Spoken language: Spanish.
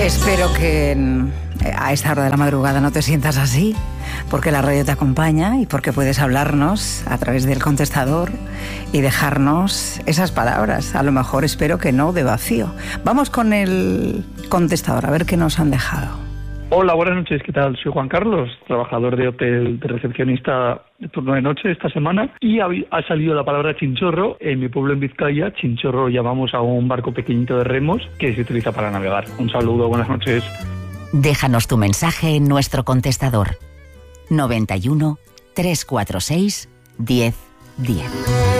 Espero que a esta hora de la madrugada no te sientas así, porque la radio te acompaña y porque puedes hablarnos a través del contestador y dejarnos esas palabras, a lo mejor espero que no de vacío. Vamos con el contestador, a ver qué nos han dejado. Hola, buenas noches, ¿qué tal? Soy Juan Carlos, trabajador de hotel de recepcionista de turno de noche esta semana, y ha salido la palabra chinchorro. En mi pueblo, en Vizcaya, chinchorro llamamos a un barco pequeñito de remos que se utiliza para navegar. Un saludo, buenas noches. Déjanos tu mensaje en nuestro contestador 91 346 10 10.